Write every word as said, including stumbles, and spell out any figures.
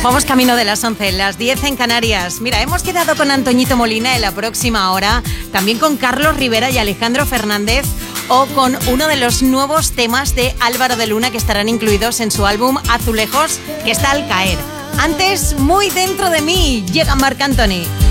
Vamos camino de las once, las diez en Canarias. Mira, hemos quedado con Antoñito Molina en la próxima hora, también con Carlos Rivera y Alejandro Fernández, o con uno de los nuevos temas de Álvaro de Luna que estarán incluidos en su álbum Azulejos, que está al caer. Antes, muy dentro de mí, llega Marc Anthony.